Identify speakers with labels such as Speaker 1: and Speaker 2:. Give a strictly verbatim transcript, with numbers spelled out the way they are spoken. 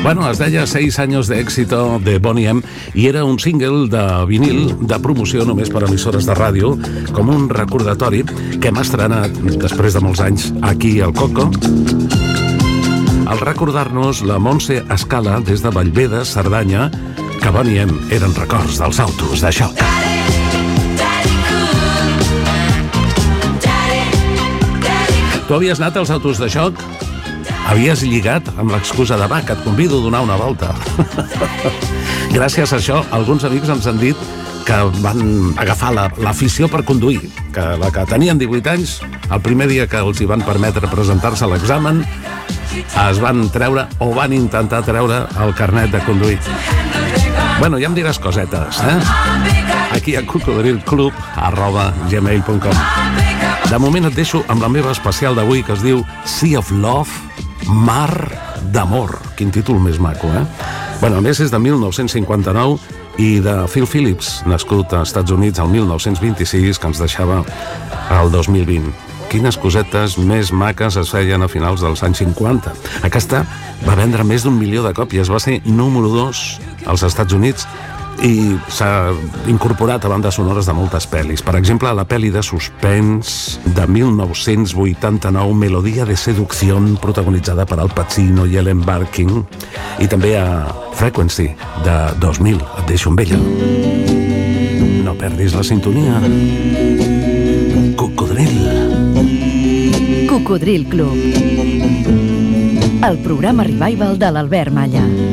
Speaker 1: Bueno, es deia Seis años de éxito de Boney M i era un single de vinil de promoció només per emissores de ràdio, com un recordatori que hem estrenat després de molts anys aquí al Coco, al recordar-nos la Montse Escala des de Vallveda, Cerdanya, que Boney M eren records dels autos de xoc. Tu havies anat als autos de xoc? Havies lligat amb l'excusa de va, que et convido a donar una volta. Gràcies a això, alguns amics ens han dit que van agafar l'afició per conduir, que la que tenien divuit anys, el primer dia que els hi van permetre presentar-se a l'examen, es van treure o van intentar treure el carnet de conduir. Bueno, ja em diràs cosetes, eh? Aquí a cocodrilclub arroba gmail punt com. De moment et deixo amb la meva especial d'avui, que es diu Sea of Love, Mar d'Amor. Quin títol més maco, eh? Bueno, a més és de mil nou-cents cinquanta-nou i de Phil Phillips, nascut als Estats Units el mil nou-cents vint-i-sis, que ens deixava el dos mil vint. Quines cosetes més maques es feien a finals dels anys cinquanta. Aquesta va vendre més d'un milió de còpies, va ser número dos als Estats Units i s'ha incorporat a bandes sonores de moltes pel·lis. Per exemple, a la pel·li de suspens de mil nou-cents vuitanta-nou, Melodia de seducción, protagonitzada per Al Pacino i Ellen Barkin, i també a Frequency, de dos mil. Et deixo amb ella. No perdis la sintonia. Cocodril.
Speaker 2: Cocodril Club. El programa revival de l'Albert Malla.